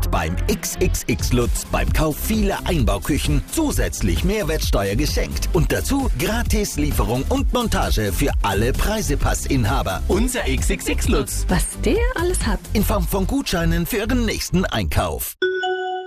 Jetzt beim XXX Lutz beim Kauf vieler Einbauküchen zusätzlich Mehrwertsteuer geschenkt. Und dazu gratis Lieferung und Montage für alle Preisepassinhaber. Unser XXX Lutz. Was der alles hat. In Form von Gutscheinen für Ihren nächsten Einkauf.